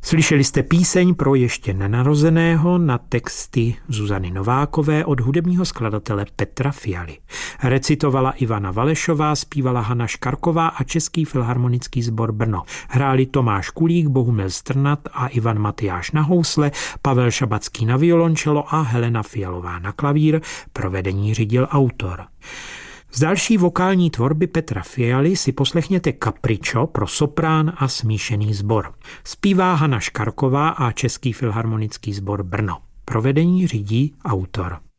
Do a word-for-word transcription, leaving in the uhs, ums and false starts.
Slyšeli jste píseň pro ještě nenarozeného na texty Zuzany Novákové od hudebního skladatele Petra Fialy. Recitovala Ivana Valešová, zpívala Hana Škarková a Český filharmonický sbor Brno. Hráli Tomáš Kulík, Bohumil Strnad a Ivan Matyáš na housle, Pavel Šabacký na violončelo a Helena Fialová na klavír. Provedení řídil autor. Z další vokální tvorby Petra Fialy si poslechněte Capriccio pro soprán a smíšený sbor. Zpívá Hana Škarková a Český filharmonický sbor Brno. Provedení řídí autor.